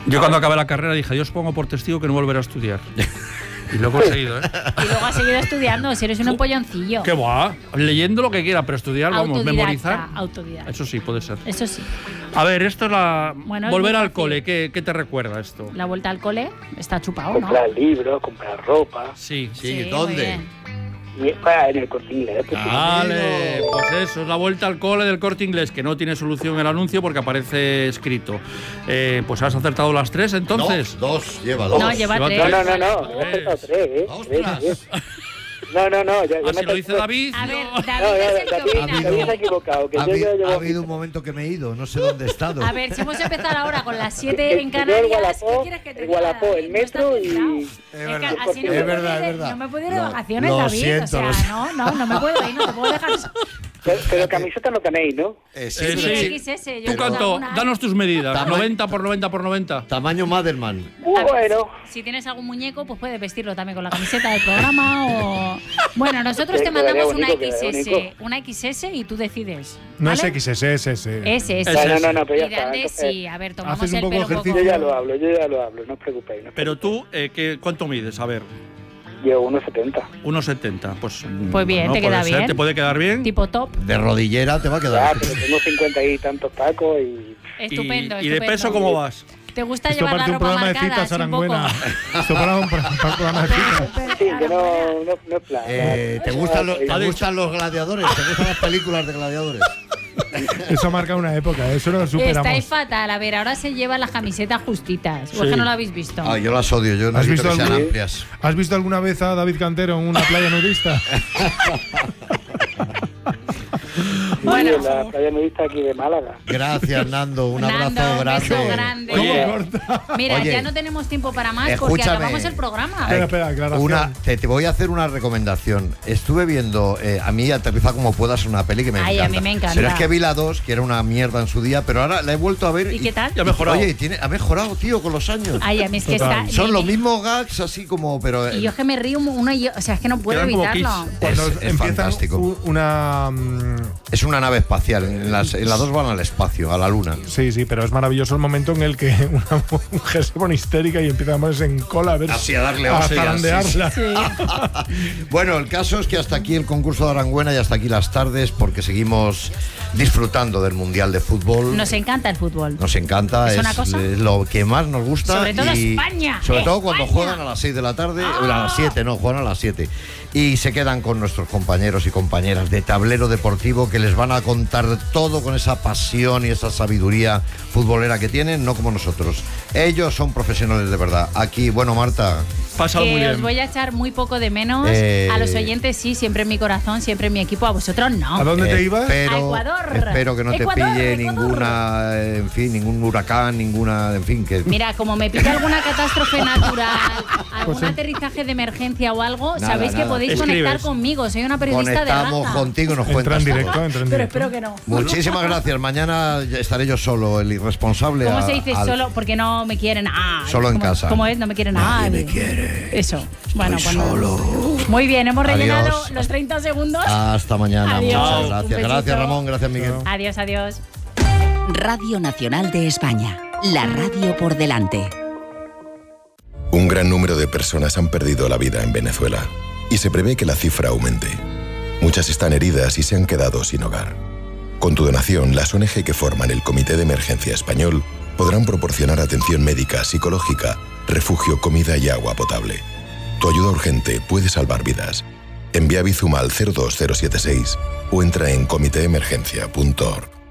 Yo cuando acabé la carrera dije, yo os pongo por testigo que no volveré a estudiar. Y lo he conseguido, ¿eh? Y luego has seguido estudiando, si eres un empolloncillo. ¿Qué va? Leyendo lo que quiera, pero estudiar, vamos, memorizar. Autodidacta. Eso sí, puede ser. Eso sí. A ver, esto es la... Bueno, volver es muy al cole, ¿qué te recuerda esto? La vuelta al cole está chupado, ¿no? Comprar libros, comprar ropa. Sí. Sí, ¿dónde? muy bien. Y en el Corte Inglés. Pues, Vale, pues eso, es la vuelta al cole del Corte Inglés, que no tiene solución el anuncio porque aparece escrito. Pues has acertado las 3, entonces. No, 2, lleva 2. No, lleva Lleva 3. No, he acertado 3, ¿eh? ¡Ostras! No, ya Así lo dice David. A ver, no. David es el que opina. David se ha equivocado. Que Ha yo llevo... habido un momento que me he ido, no sé dónde he estado. A ver, si hemos empezado ahora con las 7 Que en yo el Canarias, ¿qué Gualapó, quieres que te el diga? Gualapó, David? el No estás metro enterado. y... Es que así no Es me verdad, puedo es ir, verdad. no me puedo ir de Lo- vacaciones, lo David. siento, O lo sea, no me puedo ir, no te puedo dejar. Pero camiseta no tenéis, ¿no? Sí, Sí. pero XS, yo ¿Tú uso cuánto? alguna. Danos tus medidas. Tamaño. 90 por 90 por 90. Tamaño Maderman. A ver, Bueno. Si tienes algún muñeco, pues puedes vestirlo también con la camiseta del programa o... Bueno, nosotros Sí, te mandamos una quedaría bonito. una XS y tú decides. No ¿vale? es XS, es SS. SS. No, pero ya Y de está. Andes, entonces, sí, a ver, tomamos Haces un el poco pelo un poco. ejercicio. yo ya lo hablo, no os preocupéis. Pero tú, ¿cuánto mides? A ver, Llevo 1,70. 1,70. Pues bien, te puede queda ser, bien. ¿Te puede quedar bien? Tipo top. De rodillera te va a Ya, quedar. pero tengo 50 y tantos tacos y... Estupendo, ¿Y de estupendo. peso cómo vas? ¿Te gusta Esto llevar la parece un ropa programa de marcada? citas, así un poco? Arangüena. Esto para un programa de citas. Sí, que no es plan. ¿Te gustan los gladiadores? ¿Te gustan las películas de gladiadores? Eso marca una época, eso lo superamos. Estáis fatal. A ver, ahora se llevan las camisetas justitas. ¿O es Sí. que no lo habéis visto? Ah, yo las odio, yo ¿Has necesito visto, que sean algún- amplias. ¿Has visto alguna vez a David Cantero en una playa nudista? Bueno. Sí, en la playa nudista aquí de Málaga. Gracias, Nando, un Nando, abrazo un beso grande. grande. Oye, Mira, Oye, ya no tenemos tiempo para más porque escúchame. acabamos el programa. Espera, aclaración. Te voy a hacer una recomendación. Estuve viendo, a mí Aterriza como puedas, una peli que me Ay, a encanta. mí me encanta. Pero es que vi la 2, que era una mierda en su día, pero ahora la he vuelto a ver. ¿Y qué tal? Ya ha mejorado. Oye, ha mejorado, tío, con los años. Ay, a mí es que Total. está... Son los mismos gags, así como, pero... Y yo es que me río uno y yo... O sea, es que no puedo Quedan como evitarlo. kids. Cuando es empiezan fantástico. una... Es una nave espacial. En las 2 van al espacio, a la luna. Sí, pero es maravilloso el momento en el que una mujer se pone histérica y empieza a ponerse en cola a ver Así, a darle a hostias, zarandearla. Bueno, el caso es que hasta aquí el concurso de Arangüena y hasta aquí las tardes, porque seguimos disfrutando del Mundial de Fútbol. Nos encanta el fútbol. Nos encanta, ¿Es una cosa? lo que más nos gusta. Sobre todo y España. Sobre todo cuando España. juegan a las 6 de la tarde, a las 7, no, juegan a las 7. Y se quedan con nuestros compañeros y compañeras de Tablero Deportivo que les van a contar todo con esa pasión y esa sabiduría futbolera que tienen, no como nosotros. Ellos son profesionales de verdad. Aquí, bueno, Marta. Pásalo muy Que os bien. voy a echar muy poco de menos. A los oyentes sí, siempre en mi corazón, siempre en mi equipo. A vosotros no. ¿A dónde te ibas? A Ecuador. Espero que no te Ecuador, pille Ecuador. ninguna, en fin, ningún huracán, ninguna, en fin, que... Mira, como me pilla alguna catástrofe natural, algún Pues, aterrizaje de emergencia o algo, Nada, sabéis que nada. podéis Escribes. conectar conmigo. Soy una periodista de Conectamos raza. contigo y nos Entra cuentas en todo. directo, entra en Pero directo. espero que no. Muchísimas gracias. Mañana estaré yo solo, el irresponsable. ¿Cómo se dice al- solo? Porque no me quieren. Ah, Solo en casa. ¿Cómo es? No me quieren. Nadie me quiere. Eso. Bueno, Estoy pues solo. muy bien, hemos rellenado Adiós. los 30 segundos. Hasta mañana. Adiós. Muchas Un gracias. besito. Gracias, Ramón. Gracias, Miguel. Adiós, adiós. Radio Nacional de España. La radio por delante. Un gran número de personas han perdido la vida en Venezuela y se prevé que la cifra aumente. Muchas están heridas y se han quedado sin hogar. Con tu donación, las ONG que forman el Comité de Emergencia Español podrán proporcionar atención médica, psicológica, refugio, comida y agua potable. Tu ayuda urgente puede salvar vidas. Envía Bizum al 02076 o entra en comitéemergencia.org.